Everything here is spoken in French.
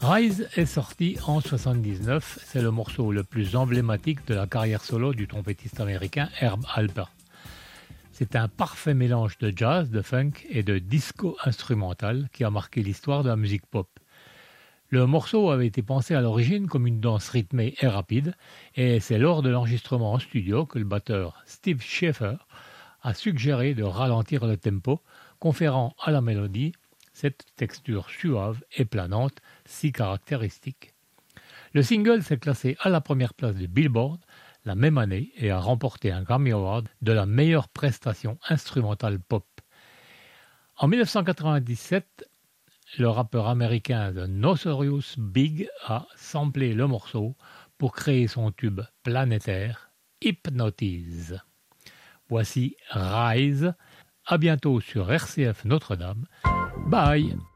Rise est sorti en 1979, c'est le morceau le plus emblématique de la carrière solo du trompettiste américain Herb Alpert. C'est un parfait mélange de jazz, de funk et de disco instrumental qui a marqué l'histoire de la musique pop. Le morceau avait été pensé à l'origine comme une danse rythmée et rapide, et c'est lors de l'enregistrement en studio que le batteur Steve Schaeffer a suggéré de ralentir le tempo, conférant à la mélodie cette texture suave et planante si caractéristique. Le single s'est classé à la première place de Billboard la même année et a remporté un Grammy Award de la meilleure prestation instrumentale pop. En 1997, le rappeur américain The Notorious Big a samplé le morceau pour créer son tube planétaire Hypnotize. Voici Rise. À bientôt sur RCF Notre-Dame. Bye!